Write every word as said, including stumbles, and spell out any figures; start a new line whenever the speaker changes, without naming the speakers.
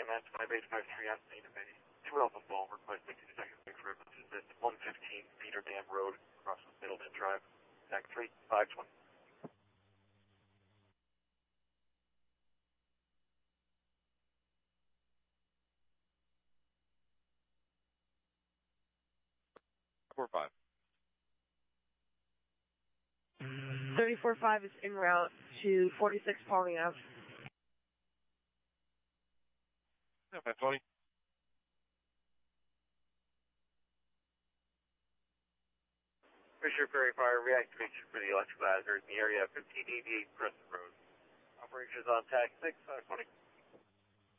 M S five eight five three on Saint Bay. two Alpha Ball, request sixty seconds for this is one fifteen Peter Dam Road, across from Middleton Drive. Attack three five twenty.
four five.
thirty-four five is en route to forty-six Pauling Ave.
Yeah, five twenty.
Fisher Prairie Fire reactivation for the electrical hazard in the area fifteen eighty-eight Crescent Road. Operations on tag six five twenty.